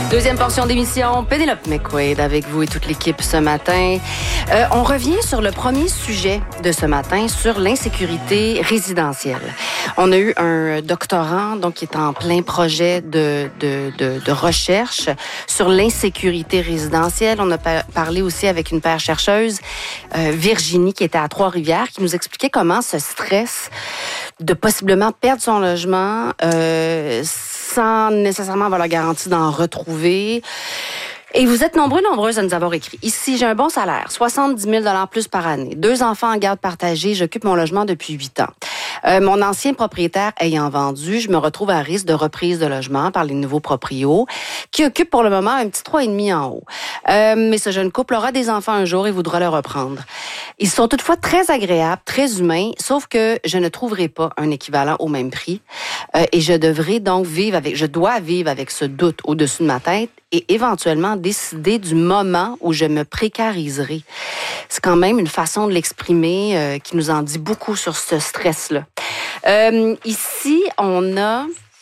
Deuxième portion d'émission, Pénélope McQuaid avec vous et toute l'équipe ce matin. On revient sur le premier sujet de ce matin, sur l'insécurité résidentielle. On a eu un doctorant donc qui est en plein projet de recherche sur l'insécurité résidentielle. On a parlé aussi avec une paire chercheuse, Virginie, qui était à Trois-Rivières, qui nous expliquait comment ce stress de possiblement perdre son logement sans nécessairement avoir la garantie d'en retrouver. Et vous êtes nombreuses à nous avoir écrit. Ici, j'ai un bon salaire, 70 000 $ plus par année. 2 enfants en garde partagée, j'occupe mon logement depuis 8 ans. Mon ancien propriétaire ayant vendu, je me retrouve à risque de reprise de logement par les nouveaux proprios qui occupent pour le moment un petit 3,5 en haut. Mais ce jeune couple aura des enfants un jour et voudra le reprendre. Ils sont toutefois très agréables, très humains, sauf que je ne trouverai pas un équivalent au même prix. Et je dois vivre avec ce doute au-dessus de ma tête et éventuellement décider du moment où je me précariserai. C'est quand même une façon de l'exprimer qui nous en dit beaucoup sur ce stress-là. Ici, on a...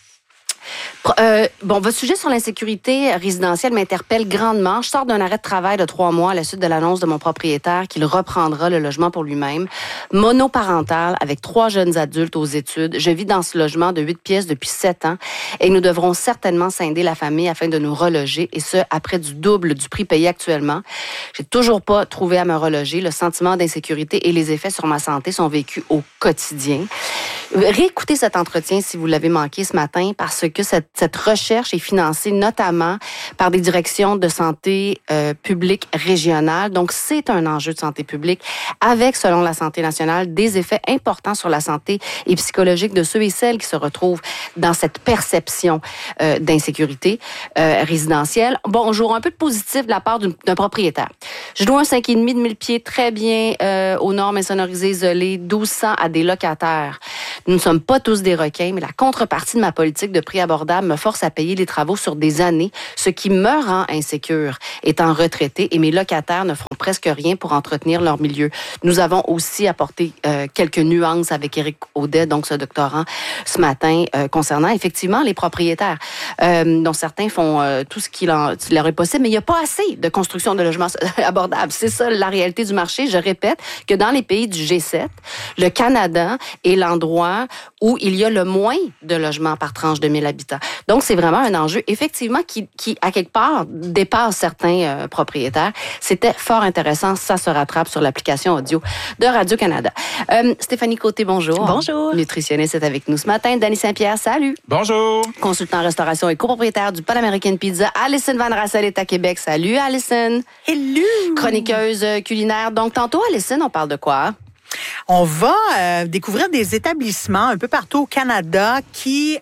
votre sujet sur l'insécurité résidentielle m'interpelle grandement. Je sors d'un arrêt de travail de 3 mois à la suite de l'annonce de mon propriétaire qu'il reprendra le logement pour lui-même. Monoparental, avec 3 jeunes adultes aux études. Je vis dans ce logement de 8 pièces depuis 7 ans et nous devrons certainement scinder la famille afin de nous reloger, et ce, après du double du prix payé actuellement. J'ai toujours pas trouvé à me reloger. Le sentiment d'insécurité et les effets sur ma santé sont vécus au quotidien. Réécoutez cet entretien si vous l'avez manqué ce matin, parce que cette recherche est financée notamment par des directions de santé publique régionales. Donc, c'est un enjeu de santé publique avec, selon la Santé nationale, des effets importants sur la santé et psychologique de ceux et celles qui se retrouvent dans cette perception d'insécurité résidentielle. Bon, on joue un peu de positif de la part d'un propriétaire. Je loue un 5,5 de 1000 pieds très bien aux normes insonorisées isolées, 1200 à des locataires. Nous ne sommes pas tous des requins, mais la contrepartie de ma politique de prix abordable me force à payer les travaux sur des années, ce qui me rend insécure étant retraitée, et mes locataires ne font presque rien pour entretenir leur milieu. Nous avons aussi apporté quelques nuances avec Éric Audet, donc ce doctorant, ce matin, concernant effectivement les propriétaires, dont certains font tout ce qu'il leur est possible, mais il n'y a pas assez de construction de logements abordables. C'est ça la réalité du marché. Je répète que dans les pays du G7, le Canada est l'endroit où il y a le moins de logements par tranche de 1000 habitants. Donc, c'est vraiment un enjeu, effectivement, qui à quelque part, dépasse certains propriétaires. C'était fort intéressant. Ça se rattrape sur l'application audio de Radio-Canada. Stéphanie Côté, bonjour. Bonjour. Nutritionniste est avec nous ce matin. Dany Saint-Pierre, salut. Bonjour. Consultant en restauration et copropriétaire du Pan-American Pizza. Alison Van Rassel est à Québec. Salut, Alison. Hello. Chroniqueuse culinaire. Donc, tantôt, Alison, on parle de quoi? On va découvrir des établissements un peu partout au Canada qui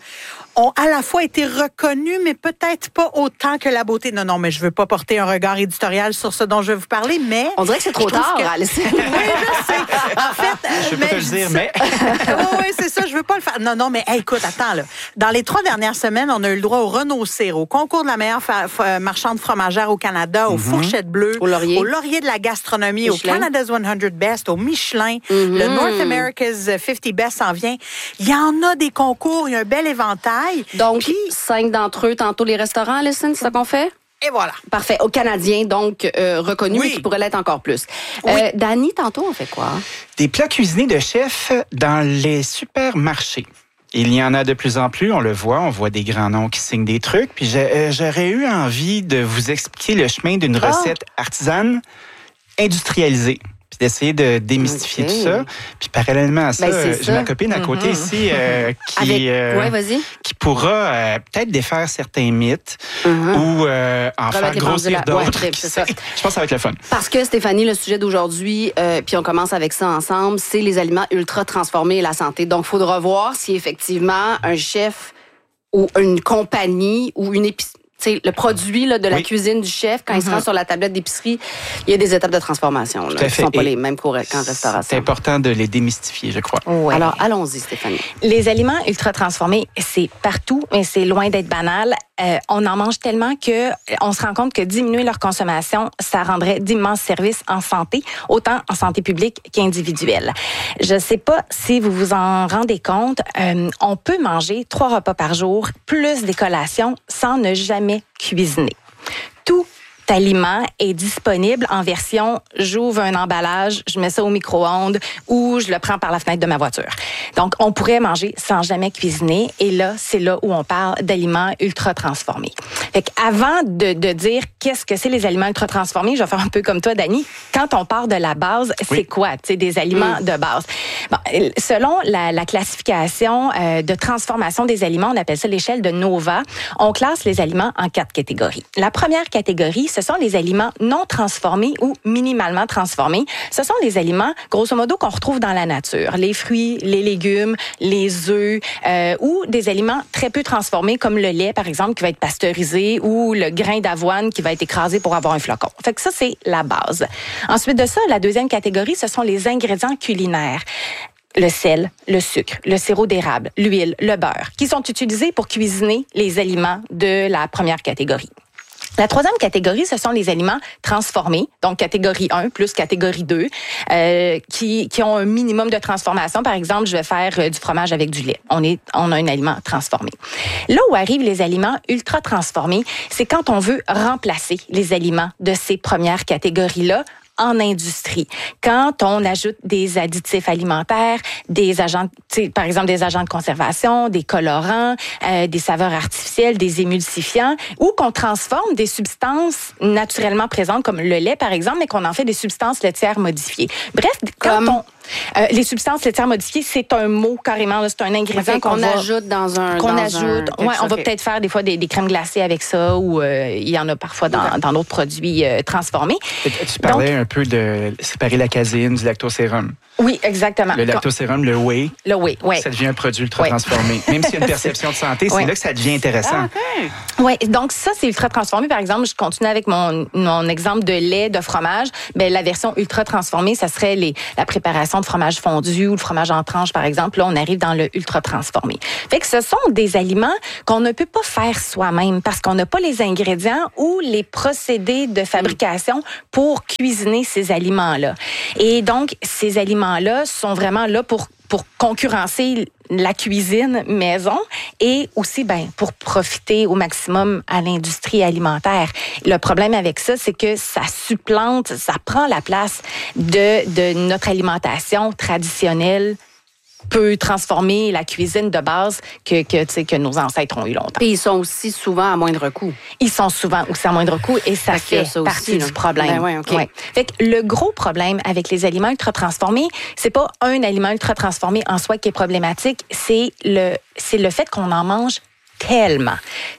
ont à la fois été reconnus, mais peut-être pas autant que la beauté. Non, mais je veux pas porter un regard éditorial sur ce dont je vais vous parler, mais... On dirait que c'est trop tard, Alison. Oui, je sais. En fait... Je peux te le dire, mais... Oui, c'est ça, je veux pas le faire. Non, mais écoute, attends, là. Dans les 3 dernières semaines, on a eu le droit au Renault Cire, au concours de la meilleure marchande fromagère au Canada, aux Fourchettes Bleues, au Laurier de la gastronomie, Michelin. au Canada's 100 Best, au Michelin, le North America's 50 Best s'en vient. Il y en a des concours, il y a un bel éventail. Donc, 5 d'entre eux, tantôt les restaurants, Alison, c'est ça qu'on fait? Et voilà. Parfait. Aux Canadiens, donc, reconnus, Oui. mais qui pourraient l'être encore plus. Oui. Dany, tantôt, on fait quoi? Des plats cuisinés de chef dans les supermarchés. Il y en a de plus en plus, on voit des grands noms qui signent des trucs. Puis j'aurais eu envie de vous expliquer le chemin d'une recette artisane industrialisée. Puis d'essayer de démystifier tout ça. Puis parallèlement à ça, j'ai ma copine à côté ici qui pourra peut-être défaire certains mythes ou en faire grossir d'autres. C'est ça. Je pense que ça va être le fun. Parce que, Stéphanie, le sujet d'aujourd'hui, puis on commence avec ça ensemble, c'est les aliments ultra transformés et la santé. Donc, il faudra voir si effectivement un chef ou une compagnie ou une épicerie, le produit là, de la cuisine du chef, quand il se rend sur la tablette d'épicerie, il y a des étapes de transformation là, qui ne sont pas les mêmes qu'en restauration. C'est important de les démystifier, je crois. Ouais. Alors, allons-y, Stéphanie. Les aliments ultra transformés, c'est partout, mais c'est loin d'être banal. on en mange tellement que on se rend compte que diminuer leur consommation, ça rendrait d'immenses services en santé, autant en santé publique qu'individuelle. Je ne sais pas si vous vous en rendez compte, on peut manger 3 repas par jour, plus des collations, sans ne jamais cuisiner. Tout aliment est disponible en version j'ouvre un emballage, je mets ça au micro-ondes ou je le prends par la fenêtre de ma voiture. Donc, on pourrait manger sans jamais cuisiner et là, c'est là où on parle d'aliments ultra transformés. Fait qu'avant de dire qu'est-ce que c'est les aliments ultra transformés, je vais faire un peu comme toi, Dani. Quand on part de la base, c'est quoi? Tu sais, des aliments de base. Bon, selon la classification de transformation des aliments, on appelle ça l'échelle de Nova, on classe les aliments en 4 catégories. La première catégorie, ce sont les aliments non transformés ou minimalement transformés. Ce sont les aliments, grosso modo, qu'on retrouve dans la nature. Les fruits, les légumes, les œufs ou des aliments très peu transformés comme le lait, par exemple, qui va être pasteurisé ou le grain d'avoine qui va être écrasé pour avoir un flocon. Fait que ça, c'est la base. Ensuite de ça, la deuxième catégorie, ce sont les ingrédients culinaires. Le sel, le sucre, le sirop d'érable, l'huile, le beurre, qui sont utilisés pour cuisiner les aliments de la première catégorie. La troisième catégorie, ce sont les aliments transformés, donc catégorie 1 plus catégorie 2, qui ont un minimum de transformation. Par exemple, je vais faire du fromage avec du lait. On a un aliment transformé. Là où arrivent les aliments ultra transformés, c'est quand on veut remplacer les aliments de ces premières catégories-là en industrie. Quand on ajoute des additifs alimentaires, des agents, par exemple des agents de conservation, des colorants, des saveurs artificielles, des émulsifiants, ou qu'on transforme des substances naturellement présentes comme le lait par exemple, mais qu'on en fait des substances laitières modifiées. Bref, les substances laitières modifiées, c'est un mot carrément, là, c'est un ingrédient qu'on ajoute dans un... On va peut-être faire des fois des crèmes glacées avec ça ou il y en a parfois dans d'autres produits transformés. Tu parlais un peu de séparer la caséine du lactosérum. Oui, exactement. Le lactosérum, le whey, oui. Ça devient un produit ultra transformé. Même s'il y a une perception de santé, c'est là que ça devient intéressant. Oui, donc ça, c'est ultra transformé. Par exemple, je continue avec mon exemple de lait, de fromage. Ben, la version ultra transformée, ça serait la préparation de fromage fondu ou de fromage en tranches, par exemple. Là, on arrive dans le ultra transformé. Fait que ce sont des aliments qu'on ne peut pas faire soi-même parce qu'on n'a pas les ingrédients ou les procédés de fabrication pour cuisiner ces aliments-là. Et donc, ces aliments-là sont vraiment là pour concurrencer la cuisine maison et aussi pour profiter au maximum à l'industrie alimentaire. Le problème avec ça, c'est que ça supplante, ça prend la place de notre alimentation traditionnelle, peut transformer la cuisine de base que nos ancêtres ont eu longtemps. Et ils sont aussi souvent à moindre coût. Ils sont souvent aussi à moindre coût et ça fait partie du problème. Ouais. Fait que le gros problème avec les aliments ultra transformés, c'est pas un aliment ultra transformé en soi qui est problématique, c'est le fait qu'on en mange tellement.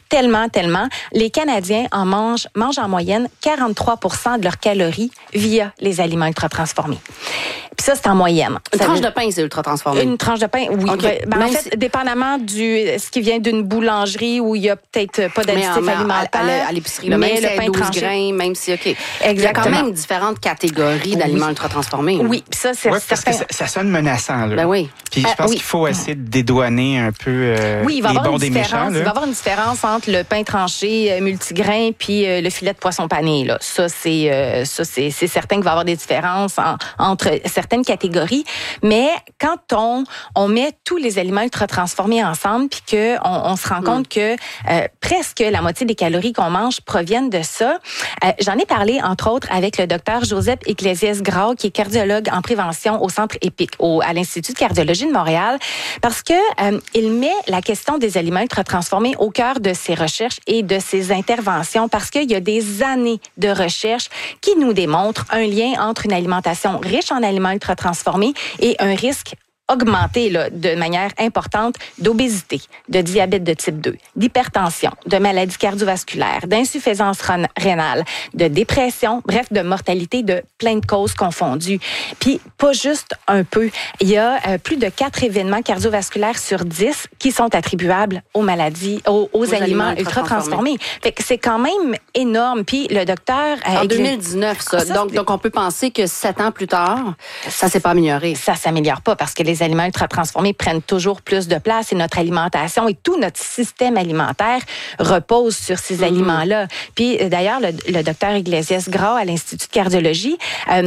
Les Canadiens mangent en moyenne 43% de leurs calories via les aliments ultra transformés. Puis ça, c'est en moyenne. Une tranche de pain, c'est ultra transformé. Une tranche de pain, oui. Okay. En fait, dépendamment ce qui vient d'une boulangerie où il y a peut-être pas d'additifs alimentaires. À l'épicerie, même si c'est 12 grains, même si, OK. Exactement. Il y a quand même différentes catégories d'aliments ultra transformés. Oui, puis ça, c'est certain. Parce que ça sonne menaçant, là. Ben oui. Puis je pense qu'il faut essayer de dédouaner un peu les bons des méchants. Il va y avoir une différence entre le pain tranché multigrain puis le filet de poisson pané. Là. Ça, c'est certain qu'il va y avoir des différences entre certaines catégories. Mais quand on met tous les aliments ultra transformés ensemble puis qu'on se rend compte que presque la moitié des calories qu'on mange proviennent de ça, j'en ai parlé, entre autres, avec le docteur Joseph Ecclésiès-Grau, qui est cardiologue en prévention au Centre EPIC, à l'Institut de cardiologie de Montréal, parce que il met la question des aliments ultra transformés au cœur de ses recherches et de ses interventions, parce qu'il y a des années de recherche qui nous démontrent un lien entre une alimentation riche en aliments ultra transformés et un risque augmenté de manière importante d'obésité, de diabète de type 2, d'hypertension, de maladies cardiovasculaires, d'insuffisance rénale, de dépression, bref, de mortalité de plein de causes confondues. Puis, pas juste un peu. Il y a plus de 4 événements cardiovasculaires sur 10 qui sont attribuables aux maladies, aux aliments ultra transformés. Fait que c'est quand même énorme. Puis, le docteur... En 2019, ça. Donc, on peut penser que 7 ans plus tard, ça s'est pas amélioré. Ça s'améliore pas parce que les les aliments ultra-transformés prennent toujours plus de place et notre alimentation et tout notre système alimentaire repose sur ces aliments-là. Puis d'ailleurs, le docteur Iglesias Grau à l'Institut de cardiologie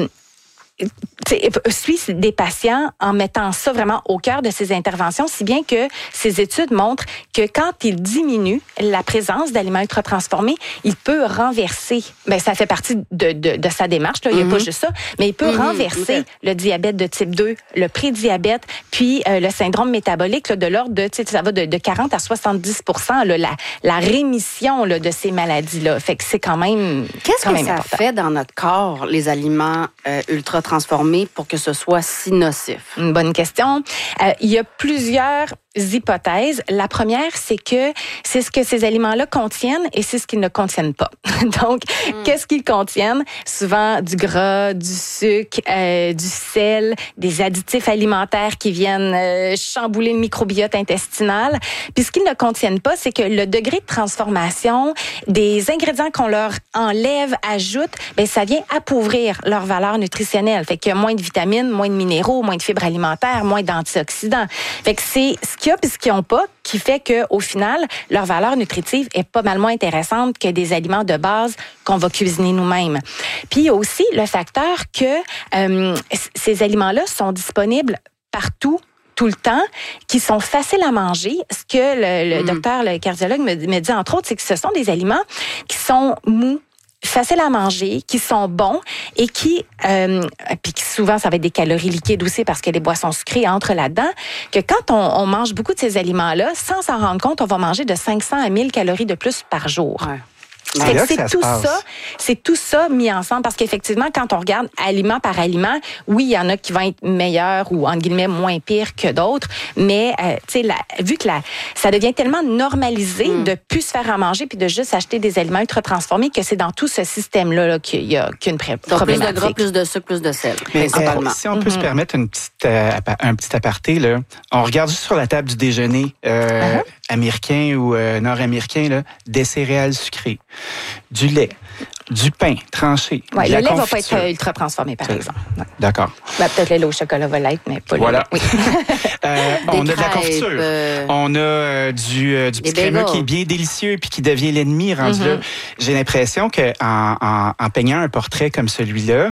suit des patients en mettant ça vraiment au cœur de ses interventions, si bien que ces études montrent que quand il diminue la présence d'aliments ultra-transformés, il peut renverser, ça fait partie de sa démarche, là, il n'y a pas juste ça, mais il peut renverser le diabète de type 2, le prédiabète, puis le syndrome métabolique là, de l'ordre de, ça va de 40 à 70% là, la rémission là, de ces maladies-là. Fait que c'est quand même Qu'est-ce quand que même ça important. fait dans notre corps, les aliments ultra-transformés, pour que ce soit si nocif? Une bonne question. Il y a plusieurs hypothèses. La première, c'est que c'est ce que ces aliments-là contiennent et c'est ce qu'ils ne contiennent pas. Donc, qu'est-ce qu'ils contiennent? Souvent du gras, du sucre, du sel, des additifs alimentaires qui viennent chambouler le microbiote intestinal. Puis ce qu'ils ne contiennent pas, c'est que le degré de transformation des ingrédients qu'on leur enlève, ajoute, ça vient appauvrir leur valeur nutritionnelle. Fait qu'il y a moins de vitamines, moins de minéraux, moins de fibres alimentaires, moins d'antioxydants. Fait que c'est ce qu'il y a puis ce qu'ils n'ont pas qui fait qu'au final, leur valeur nutritive est pas mal moins intéressante que des aliments de base qu'on va cuisiner nous-mêmes. Puis il y a aussi le facteur que ces aliments-là sont disponibles partout, tout le temps, qui sont faciles à manger. Ce que le docteur, le cardiologue me dit entre autres, c'est que ce sont des aliments qui sont mous, faciles à manger, qui sont bons et qui souvent ça va être des calories liquides aussi parce que les boissons sucrées entrent là-dedans, que quand on mange beaucoup de ces aliments-là, sans s'en rendre compte, on va manger de 500 à 1000 calories de plus par jour. Ouais. Fait que c'est tout ça mis ensemble parce qu'effectivement, quand on regarde aliment par aliment, oui, il y en a qui vont être meilleurs ou, entre guillemets, moins pires que d'autres, mais vu que ça devient tellement normalisé de plus se faire à manger puis de juste acheter des aliments ultra-transformés que c'est dans tout ce système-là là, qu'il y a qu'une problématique. Plus de gras, plus de sucre, plus de sel. Mais si on peut se permettre un petit aparté, là, on regarde juste sur la table du déjeuner américain ou nord-américain, là, des céréales sucrées, du lait, du pain tranché. Oui, le lait confiture. va pas être ultra transformé, par exemple. Ouais. D'accord. Peut-être le lait au chocolat va l'être, mais pas voilà. le lait. Oui. On a de la confiture. On a du petit crémeux qui est bien délicieux puis qui devient l'ennemi rendu là. J'ai l'impression qu'en peignant un portrait comme celui-là,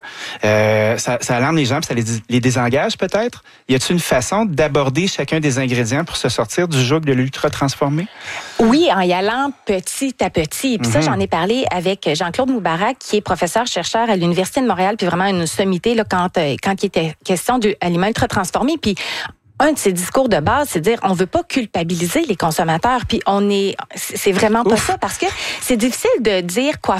ça alarme les gens puis ça les désengage peut-être. Y a-t-il une façon d'aborder chacun des ingrédients pour se sortir du joug de l'ultra transformé? Oui, en y allant petit à petit. Puis ça, j'en ai parlé avec Jean-Claude Moubarak, qui est professeur-chercheur à l'Université de Montréal, puis vraiment une sommité là, quand il était question d'aliments ultra transformés. Puis un de ses discours de base, c'est de dire on veut pas culpabiliser les consommateurs. Puis c'est vraiment pas ça parce que c'est difficile de dire quoi